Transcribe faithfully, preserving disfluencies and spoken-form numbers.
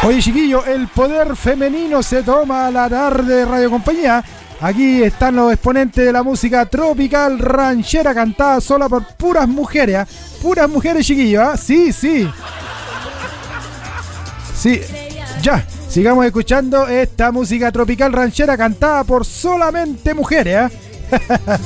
Oye, chiquillo, el poder femenino se toma la tarde de Radio Compañía. Aquí están los exponentes de la música tropical ranchera cantada sola por puras mujeres, ¿eh? Puras mujeres, chiquillos, ¿eh? Sí, sí. Sí, ya, sigamos escuchando esta música tropical ranchera cantada por solamente mujeres, ¿eh?